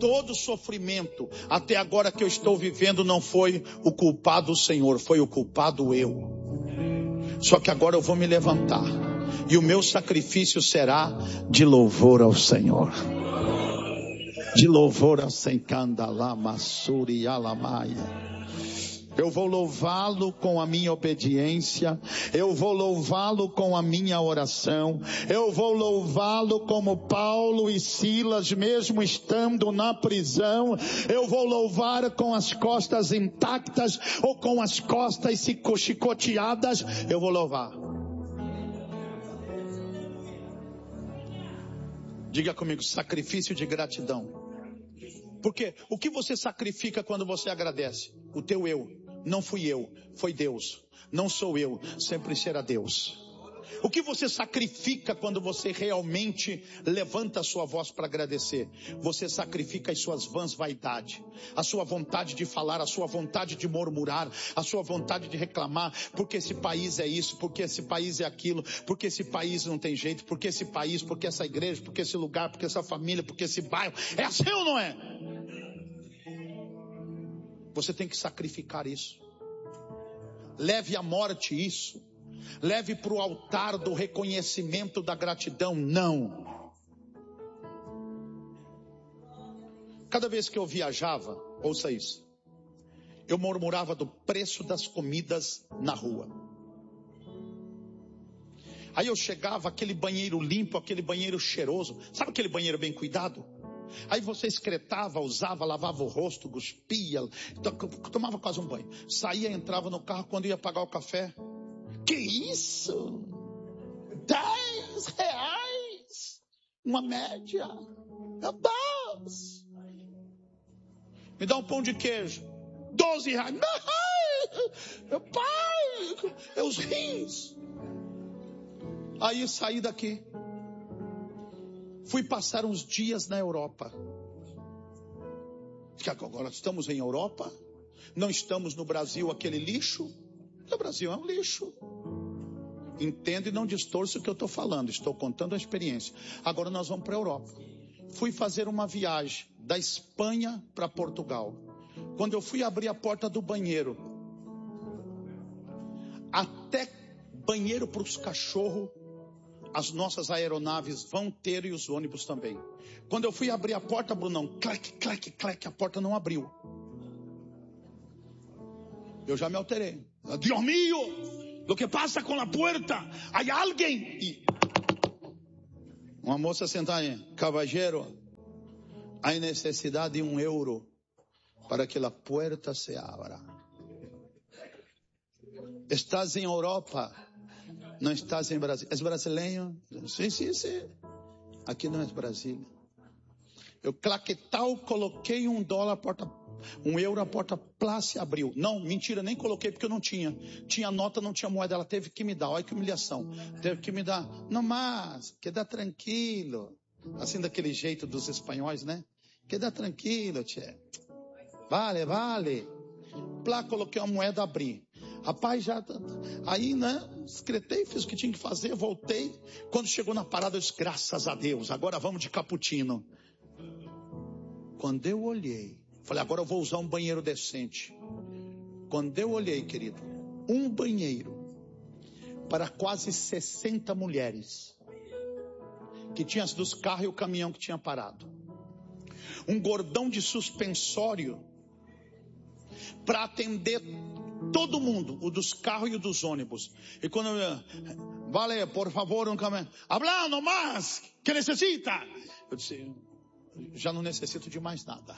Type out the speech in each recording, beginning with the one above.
todo sofrimento até agora que eu estou vivendo não foi o culpado o Senhor, foi o culpado eu. Só que agora eu vou me levantar e o meu sacrifício será de louvor ao Senhor. De louvor ao Senhor. Eu vou louvá-lo com a minha obediência, eu vou louvá-lo com a minha oração, eu vou louvá-lo como Paulo e Silas, mesmo estando na prisão, eu vou louvar com as costas intactas ou com as costas chicoteadas, eu vou louvar. Diga comigo, sacrifício de gratidão. Porque o que você sacrifica quando você agradece? O teu eu. Não fui eu, foi Deus. Não sou eu, sempre será Deus. O que você sacrifica quando você realmente levanta a sua voz para agradecer? Você sacrifica as suas vãs vaidades, a sua vontade de falar, a sua vontade de murmurar, a sua vontade de reclamar, porque esse país é isso, porque esse país é aquilo, porque esse país não tem jeito, porque esse país, porque essa igreja, porque esse lugar, porque essa família, porque esse bairro. É assim ou não é? Você tem que sacrificar isso. Leve à morte isso. Leve para o altar do reconhecimento da gratidão. Não. Cada vez que eu viajava, ouça isso, eu murmurava do preço das comidas na rua. Aí eu chegava, aquele banheiro limpo, aquele banheiro cheiroso. Sabe aquele banheiro bem cuidado? Aí você excretava, usava, lavava o rosto, cuspia, tomava quase um banho. Saía, entrava no carro, quando ia pagar o café. Que isso? 10 reais? Uma média? Meu Deus! Me dá um pão de queijo. 12 reais. Meu pai! É os rins. Aí saí daqui. Fui passar uns dias na Europa. Agora estamos em Europa. Não estamos no Brasil, aquele lixo. O Brasil é um lixo. Entenda e não distorça o que eu estou falando. Estou contando a experiência. Agora nós vamos para a Europa. Fui fazer uma viagem da Espanha para Portugal. Quando eu fui abrir a porta do banheiro, até banheiro para os cachorros, as nossas aeronaves vão ter e os ônibus também. Quando eu fui abrir a porta, Brunão, clac, clac, clac, a porta não abriu. Eu já me alterei. Dios mío, lo que pasa con la puerta? Hay alguien? E uma moça sentada aí, caballero, há necessidade de €1 para que a porta se abra. Estás em Europa? Não estás em Brasil. És brasileiro? Sim, sim, sim. Aqui não é Brasília. Eu claquetal, coloquei $1 a porta, €1 a porta, plá, se abriu. Não, mentira, nem coloquei porque eu não tinha. Tinha nota, não tinha moeda. Ela teve que me dar. Olha que humilhação. Teve que me dar. Não mais, queda tranquilo. Assim daquele jeito dos espanhóis, né? Queda tranquilo, tchê. Vale, vale. Plá, coloquei uma moeda, abri. Rapaz, já... Aí, né, excretei, fiz o que tinha que fazer, voltei. Quando chegou na parada, eu disse, graças a Deus, agora vamos de cappuccino. Quando eu olhei, falei, agora eu vou usar um banheiro decente. Quando eu olhei, querido, um banheiro para quase 60 mulheres. Que tinha as dos carros e o caminhão que tinha parado. Um gordão de suspensório para atender todo mundo, o dos carros e o dos ônibus. E quando eu, vale, por favor, um caminhão. Hablando más, que necessita? Eu disse, já não necessito de mais nada.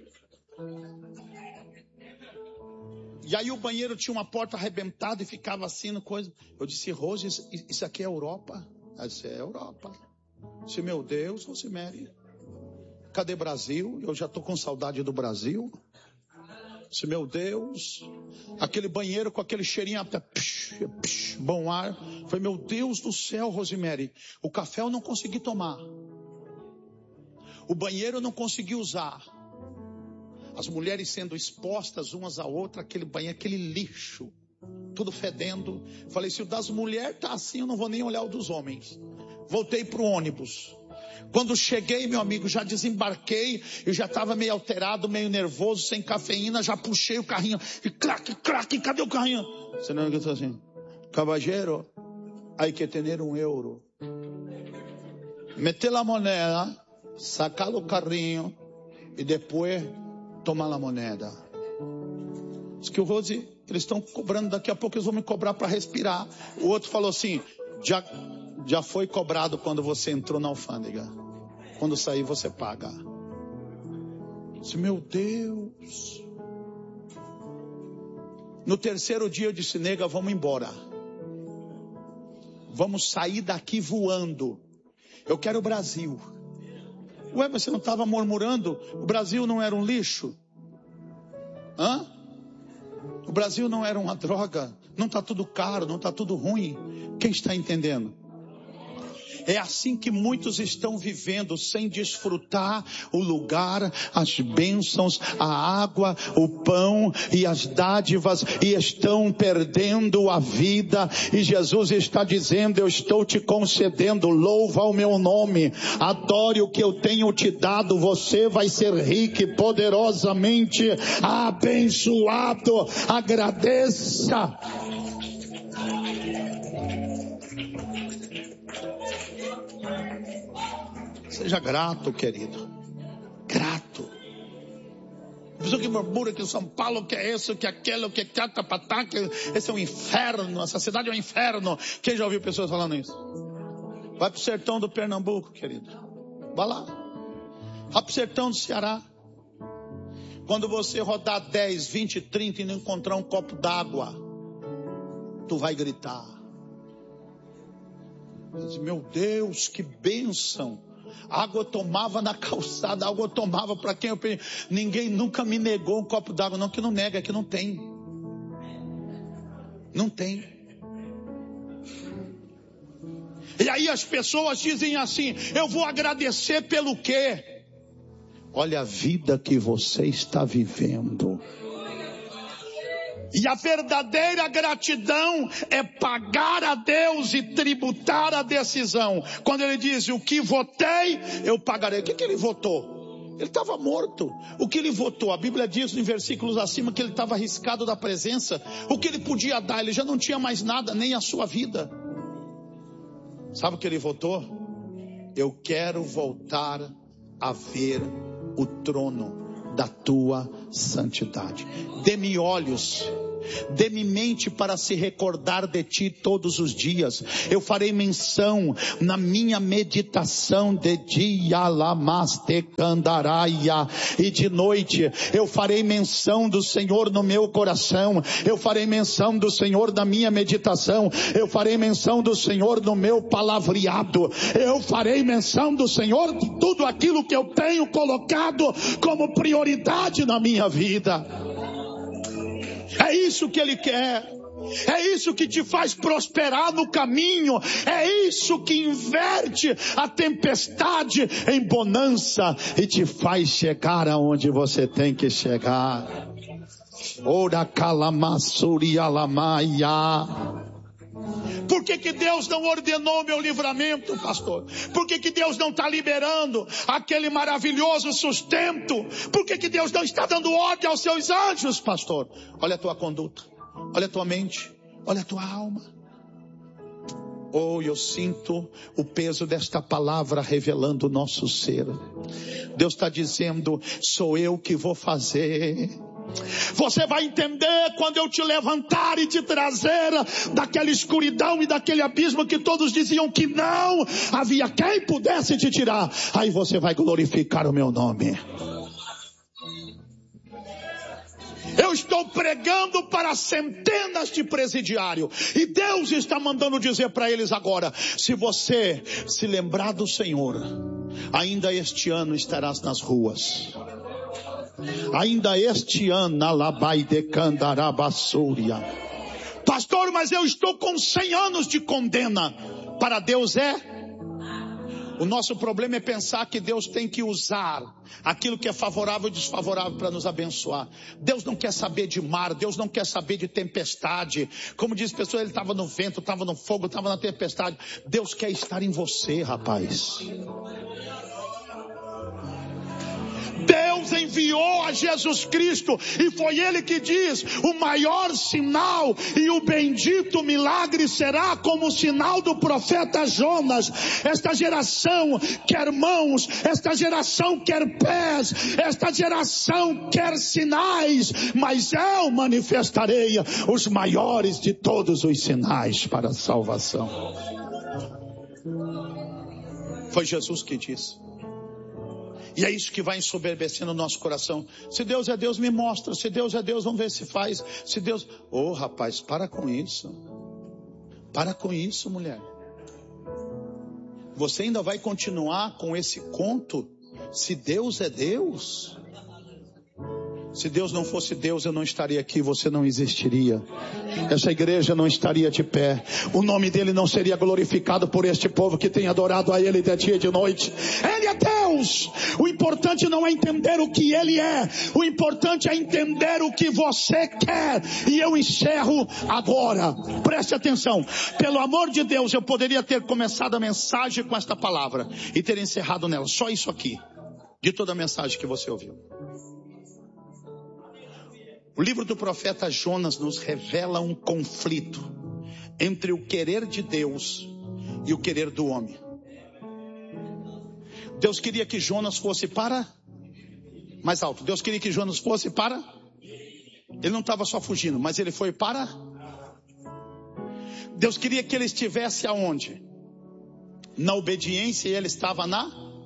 E aí o banheiro tinha uma porta arrebentada e ficava assim, coisa. Eu disse, Rose, isso aqui é Europa? Ela disse, é Europa. Eu disse, meu Deus, Rosemary, cadê Brasil? Eu já estou com saudade do Brasil. Disse, meu Deus, aquele banheiro com aquele cheirinho, bom ar. Falei, meu Deus do céu, Rosemary, o café eu não consegui tomar. O banheiro eu não consegui usar. As mulheres sendo expostas umas a outra, aquele banheiro, aquele lixo, tudo fedendo. Falei, se o das mulheres tá assim, eu não vou nem olhar o dos homens. Voltei pro ônibus. Quando cheguei, meu amigo, já desembarquei, eu já estava meio alterado, meio nervoso, sem cafeína, já puxei o carrinho, e craque, cadê o carrinho? Você não gritou assim, caballero, hay que tener €1. Meter a moneda, sacar o carrinho, e depois tomar a moneda. Diz que o Rose, eles estão cobrando, daqui a pouco eles vão me cobrar para respirar. O outro falou assim, já foi cobrado quando você entrou na alfândega. Quando sair você paga. Disse, meu Deus. No terceiro dia eu disse, nega, vamos embora. Vamos sair daqui voando. Eu quero o Brasil. Ué, você não estava murmurando? O Brasil não era um lixo? Hã? O Brasil não era uma droga? Não está tudo caro, não está tudo ruim? Quem está entendendo? É assim que muitos estão vivendo, sem desfrutar o lugar, as bênçãos, a água, o pão e as dádivas, e estão perdendo a vida. E Jesus está dizendo, eu estou te concedendo, louva o meu nome, adore o que eu tenho te dado, você vai ser rico e poderosamente abençoado. Agradeça. Seja grato, querido. Grato. A pessoa que murmura que São Paulo que é isso, que é aquilo, que é catapatá, que esse é um inferno, essa cidade é um inferno. Quem já ouviu pessoas falando isso? Vai pro sertão do Pernambuco, querido. Vai lá. Vai pro sertão do Ceará. Quando você rodar 10, 20, 30 e não encontrar um copo d'água, tu vai gritar. Meu Deus, que bênção. Água eu tomava na calçada, água eu tomava para quem eu pedi. Ninguém nunca me negou um copo d'água, não, que não nega, é que não tem. Não tem. E aí as pessoas dizem assim, eu vou agradecer pelo quê? Olha a vida que você está vivendo. E a verdadeira gratidão é pagar a Deus e tributar a decisão. Quando ele diz, o que votei, eu pagarei. O que ele votou? Ele estava morto. O que ele votou? A Bíblia diz em versículos acima que ele estava arriscado da presença. O que ele podia dar? Ele já não tinha mais nada, nem a sua vida. Sabe o que ele votou? Eu quero voltar a ver o trono da tua santidade. Dê-me olhos, dê-me mente para se recordar de ti todos os dias. Eu farei menção na minha meditação de dia, lamaste candaraia, e de noite eu farei menção do Senhor no meu coração. Eu farei menção do Senhor na minha meditação. Eu farei menção do Senhor no meu palavreado. Eu farei menção do Senhor de tudo aquilo que eu tenho colocado como prioridade na minha vida. É isso que Ele quer. É isso que te faz prosperar no caminho. É isso que inverte a tempestade em bonança e te faz chegar aonde você tem que chegar. Ora calamassuri alamaia. Por que Deus não ordenou meu livramento, pastor? Por que Deus não está liberando aquele maravilhoso sustento? Por que Deus não está dando ordem aos seus anjos, pastor? Olha a tua conduta, olha a tua mente, olha a tua alma. Oh, eu sinto o peso desta palavra revelando o nosso ser. Deus está dizendo, sou eu que vou fazer. Você vai entender quando eu te levantar e te trazer daquela escuridão e daquele abismo que todos diziam que não havia quem pudesse te tirar. Aí você vai glorificar o meu nome. Eu estou pregando para centenas de presidiários e Deus está mandando dizer para eles agora, se você se lembrar do Senhor, ainda este ano estarás nas ruas. Ainda este ano, alabai de candarabassúria. Pastor, mas eu estou com 100 anos de condena. Para Deus é O nosso problema é pensar que Deus tem que usar aquilo que é favorável e desfavorável para nos abençoar. Deus não quer saber de mar, Deus não quer saber de tempestade. Como diz a pessoa, ele estava no vento, estava no fogo, estava na tempestade. Deus quer estar em você, rapaz. Deus enviou a Jesus Cristo e foi Ele que diz: o maior sinal e o bendito milagre será como o sinal do profeta Jonas. Esta geração quer mãos, esta geração quer pés, esta geração quer sinais, mas eu manifestarei os maiores de todos os sinais para a salvação. Foi Jesus que disse. E é isso que vai ensoberbecendo o nosso coração. Se Deus é Deus, me mostra. Se Deus é Deus, vamos ver se faz. Se Deus... Ô, rapaz, para com isso. Para com isso, mulher. Você ainda vai continuar com esse conto? Se Deus é Deus... Se Deus não fosse Deus, eu não estaria aqui, você não existiria. Essa igreja não estaria de pé. O nome dele não seria glorificado por este povo que tem adorado a ele de dia e de noite. Ele é Deus. O importante não é entender o que ele é. O importante é entender o que você quer. E eu encerro agora. Preste atenção. Pelo amor de Deus, eu poderia ter começado a mensagem com esta palavra e ter encerrado nela. Só isso aqui. De toda a mensagem que você ouviu. O livro do profeta Jonas nos revela um conflito entre o querer de Deus e o querer do homem. Deus queria que Jonas fosse para... Mais alto. Deus queria que Jonas fosse para... Ele não estava só fugindo, mas ele foi para... Deus queria que ele estivesse aonde? Na obediência, e ele estava na...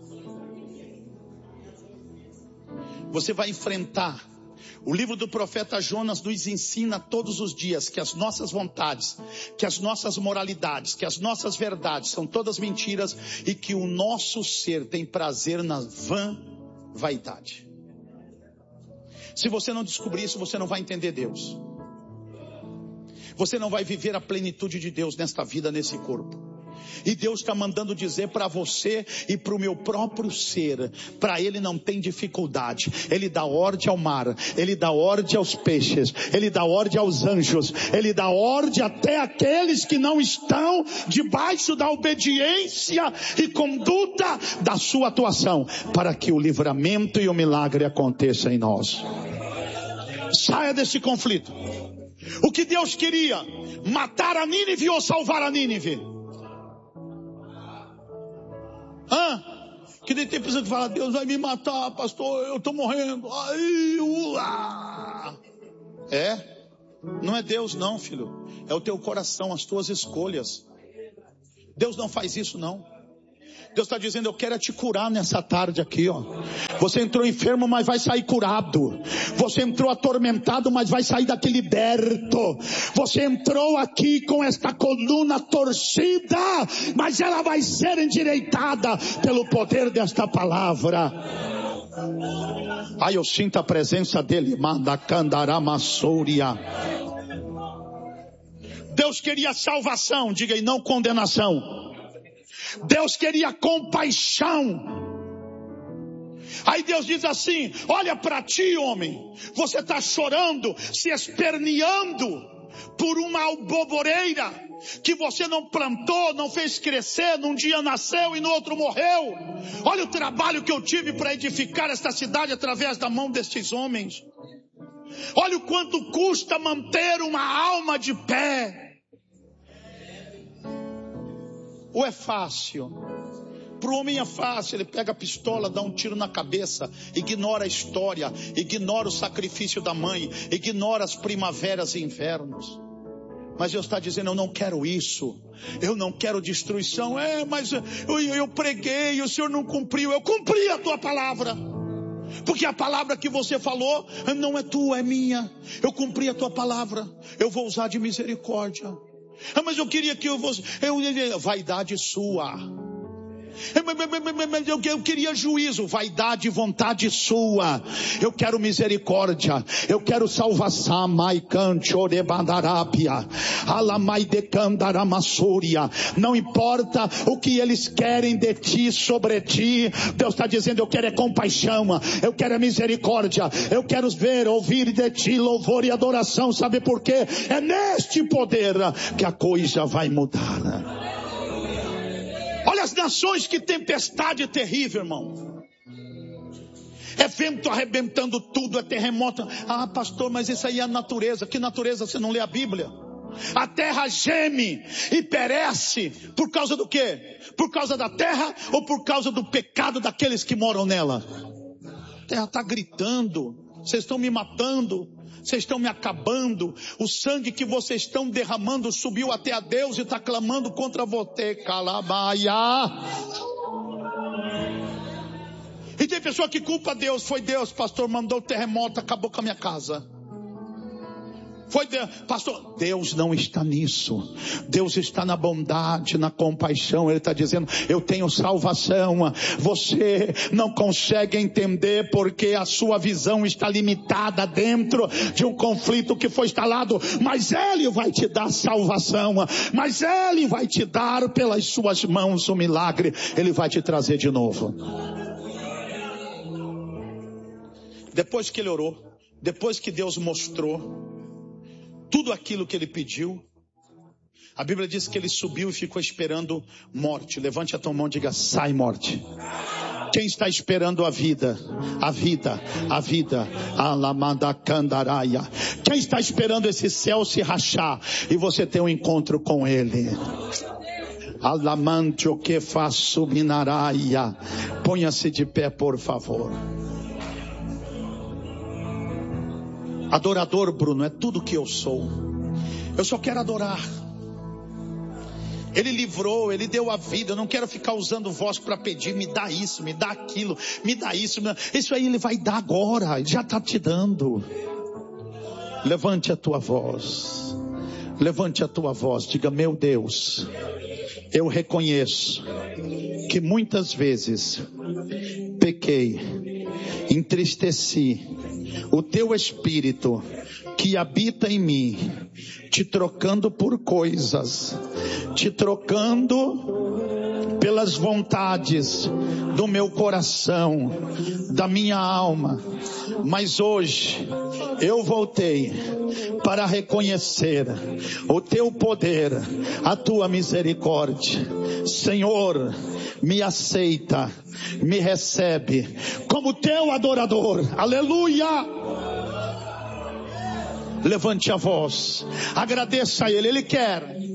Você vai enfrentar... O livro do profeta Jonas nos ensina todos os dias que as nossas vontades, que as nossas moralidades, que as nossas verdades são todas mentiras e que o nosso ser tem prazer na vã vaidade. Se você não descobrir isso, você não vai entender Deus. Você não vai viver a plenitude de Deus nesta vida, nesse corpo. E Deus está mandando dizer para você e para o meu próprio ser, para Ele não tem dificuldade. Ele dá ordem ao mar, Ele dá ordem aos peixes, Ele dá ordem aos anjos, Ele dá ordem até aqueles que não estão debaixo da obediência e conduta da sua atuação, para que o livramento e o milagre aconteçam em nós. Saia desse conflito. O que Deus queria? Matar a Nínive ou salvar a Nínive? Que nem tem pessoa que fala: Deus vai me matar, pastor, eu estou morrendo. Ai, não é Deus não, filho. É o teu coração, as tuas escolhas. Deus não faz isso não. Deus está dizendo: eu quero te curar nessa tarde aqui, ó. Você entrou enfermo, mas vai sair curado. Você entrou atormentado, mas vai sair daqui liberto. Você entrou aqui com esta coluna torcida, mas ela vai ser endireitada pelo poder desta palavra. Ai, eu sinto a presença dele. Deus queria salvação, diga aí, não condenação. Deus queria compaixão. Aí Deus diz assim: olha para ti, homem, você está chorando, se esperneando por uma alboboreira que você não plantou, não fez crescer, num dia nasceu e no outro morreu. Olha o trabalho que eu tive para edificar esta cidade através da mão destes homens. Olha o quanto custa manter uma alma de pé. Ou é fácil? Para o homem é fácil, ele pega a pistola, dá um tiro na cabeça, ignora a história, ignora o sacrifício da mãe, ignora as primaveras e invernos. Mas Deus está dizendo: eu não quero isso, eu não quero destruição. Mas eu preguei, o Senhor não cumpriu. Eu cumpri a tua palavra, porque a palavra que você falou não é tua, é minha. Eu cumpri a tua palavra, eu vou usar de misericórdia. Mas eu queria que vaidade sua. Mas eu queria juízo. Vaidade e vontade sua. Eu quero misericórdia. Eu quero salvação. Não importa o que eles querem de ti, sobre ti. Deus está dizendo, eu quero é compaixão. Eu quero é misericórdia. Eu quero ver, ouvir de ti louvor e adoração. Sabe por quê? É neste poder que a coisa vai mudar. Olha as nações, que tempestade terrível, irmão. É vento arrebentando tudo, é terremoto. Ah, pastor, mas isso aí é a natureza. Que natureza? Você não lê a Bíblia? A terra geme e perece. Por causa do quê? Por causa da terra ou por causa do pecado daqueles que moram nela? A terra está gritando. Vocês estão me matando. Vocês estão me acabando. O sangue que vocês estão derramando subiu até a Deus e está clamando contra você. Calabaia. E tem pessoa que culpa Deus. Foi Deus, pastor, mandou o terremoto, acabou com a minha casa. Foi Deus, pastor. Deus não está nisso. Deus está na bondade, na compaixão. Ele está dizendo, eu tenho salvação. Você não consegue entender porque a sua visão está limitada dentro de um conflito que foi instalado. Mas Ele vai te dar salvação. Mas Ele vai te dar pelas suas mãos o milagre. Ele vai te trazer de novo. Depois que ele orou, depois que Deus mostrou tudo aquilo que ele pediu, a Bíblia diz que ele subiu e ficou esperando morte. Levante a tua mão e diga, sai morte. Quem está esperando a vida? A vida, a vida. Alamandacandaraia. Quem está esperando esse céu se rachar e você ter um encontro com ele? Alamante o que faz subinaraia. Ponha-se de pé, por favor. Adorador, Bruno, é tudo que eu sou. Eu só quero adorar. Ele livrou, Ele deu a vida. Eu não quero ficar usando voz para pedir, me dá isso, me dá aquilo, me dá isso. Isso aí Ele vai dar agora, Ele já está te dando. Levante a tua voz. Levante a tua voz, diga, meu Deus, eu reconheço que muitas vezes pequei, entristeci o teu Espírito que habita em mim, te trocando por coisas, te trocando pelas vontades do meu coração, da minha alma. Mas hoje eu voltei para reconhecer o teu poder, a tua misericórdia. Senhor, me aceita, me recebe como teu adorador. Aleluia! Levante a voz, agradeça a Ele, Ele quer